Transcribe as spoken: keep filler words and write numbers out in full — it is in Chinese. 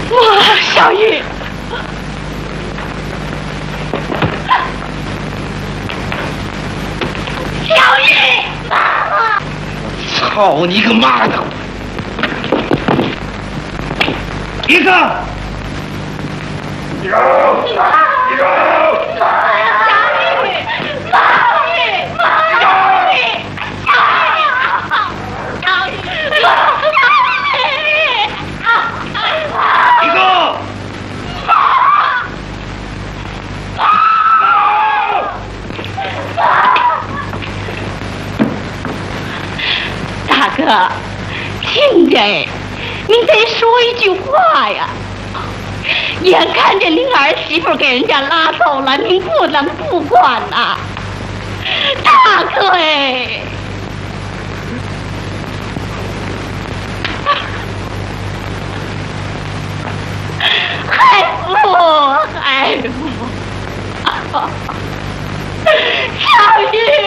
妈，小玉，小玉，妈妈！ 操你个妈的！一个，有，有， 小玉，小玉，小玉，小玉， 一个。 大哥，听着，你得说一句话呀！眼看着您儿媳妇给人家拉走了，您不能不管呐、大哥哎！海父，海父，小玉。